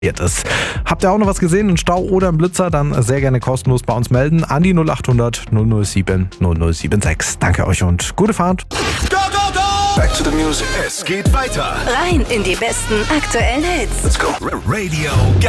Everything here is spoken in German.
ist. Habt ihr auch noch was gesehen, einen Stau oder einen Blitzer, dann sehr gerne kostenlos bei uns melden an die 0800 007 0076. Danke euch und gute Fahrt. Go, go, go! Back to the music. Es geht weiter. Rein in die besten aktuellen Hits. Let's go. Radio